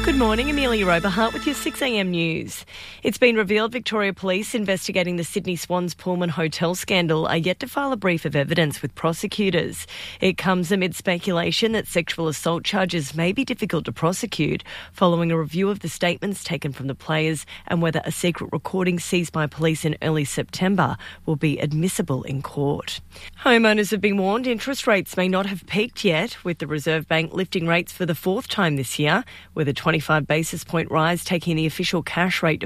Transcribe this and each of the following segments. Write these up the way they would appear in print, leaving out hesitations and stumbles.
Good morning, Amelia Oberhart with your 6am news. It's been revealed Victoria Police investigating the Sydney Swans Pullman Hotel scandal are yet to file a brief of evidence with prosecutors. It comes amid speculation that sexual assault charges may be difficult to prosecute following a review of the statements taken from the players and whether a secret recording seized by police in early September will be admissible in court. Homeowners have been warned interest rates may not have peaked yet, with the Reserve Bank lifting rates for the fourth time this year, with a 25 basis point rise taking the official cash rate to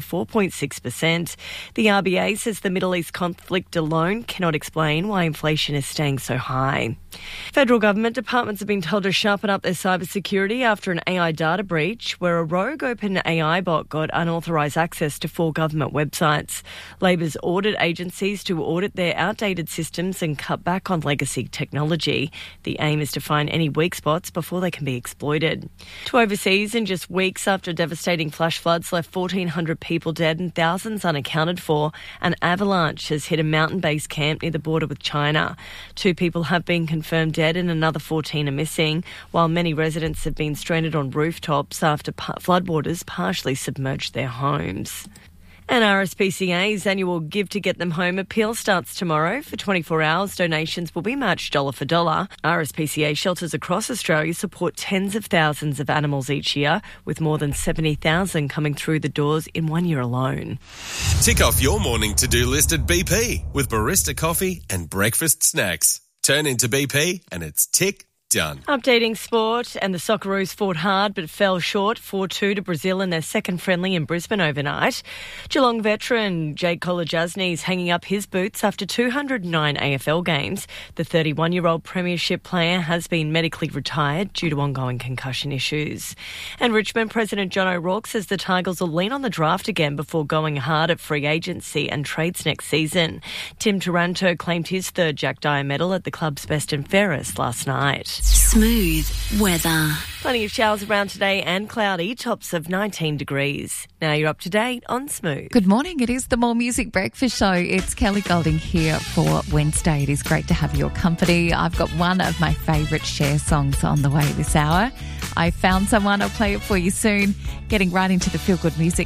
4.6%. The RBA says the Middle East conflict alone cannot explain why inflation is staying so high. Federal government departments have been told to sharpen up their cybersecurity after an AI data breach where a rogue OpenAI bot got unauthorised access to 4 government websites. Labor's ordered agencies to audit their outdated systems and cut back on legacy technology. The aim is to find any weak spots before they can be exploited. To overseas, in just weeks after devastating flash floods left 1,400 people dead and thousands unaccounted for, an avalanche has hit a mountain-based camp near the border with China. 2 people have been confirmed dead and another 14 are missing, while many residents have been stranded on rooftops after floodwaters partially submerged their homes. And RSPCA's annual Give to Get Them Home appeal starts tomorrow. For 24 hours, donations will be matched dollar for dollar. RSPCA shelters across Australia support tens of thousands of animals each year, with more than 70,000 coming through the doors in 1 year alone. Tick off your morning to-do list at BP with barista coffee and breakfast snacks. Turn into BP and it's tick done. Updating sport, and the Socceroos fought hard but fell short 4-2 to Brazil in their second friendly in Brisbane overnight. Geelong veteran Jake Kolodjasny is hanging up his boots after 209 AFL games. The 31-year-old premiership player has been medically retired due to ongoing concussion issues. And Richmond President John O'Rourke says the Tigers will lean on the draft again before going hard at free agency and trades next season. Tim Taranto claimed his third Jack Dyer medal at the club's best and fairest last night. Smooth weather. Plenty of showers around today and cloudy, tops of 19 degrees. Now you're up to date on Smooth. Good morning. It is the More Music Breakfast Show. It's Kelly Golding here for Wednesday. It is great to have your company. I've got one of my favourite Cher songs on the way this hour. I found someone. I'll play it for you soon. Getting right into the feel-good music